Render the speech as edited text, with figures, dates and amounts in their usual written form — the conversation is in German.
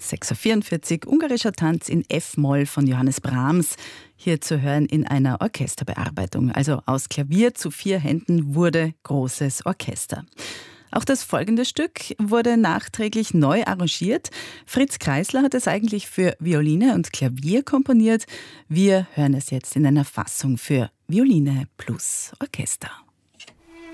6:44 Uhr, ungarischer Tanz in F-Moll von Johannes Brahms, hier zu hören in einer Orchesterbearbeitung. Also aus Klavier zu 4 Händen wurde großes Orchester. Auch das folgende Stück wurde nachträglich neu arrangiert. Fritz Kreisler hat es eigentlich für Violine und Klavier komponiert. Wir hören es jetzt in einer Fassung für Violine plus Orchester.